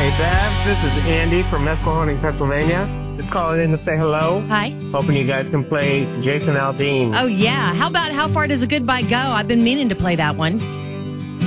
Hey, Babs, this is Andy from Mesquahawning, Pennsylvania. Just calling in to say hello. Hi. Hoping you guys can play Jason Aldean. Oh, yeah. How about How Far Does a Goodbye Go? I've been meaning to play that one.